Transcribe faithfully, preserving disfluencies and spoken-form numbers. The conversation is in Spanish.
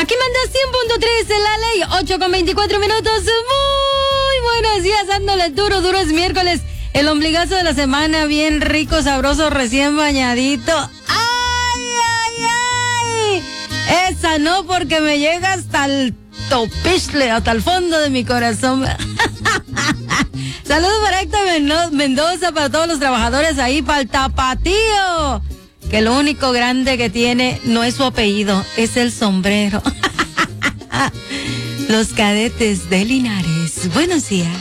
Aquí manda cien punto tres en la ley, ocho con veinticuatro minutos. Muy buenos días, dándole duro, duro es miércoles. El ombligazo de la semana, bien rico, sabroso, recién bañadito. ¡Ay, ay, ay! Esa no, porque me llega hasta el topisle, hasta el fondo de mi corazón. Saludos para Héctor Mendoza, para todos los trabajadores ahí, para el tapatío. Que lo único grande que tiene no es su apellido, es el sombrero. Los cadetes de Linares. Buenos días.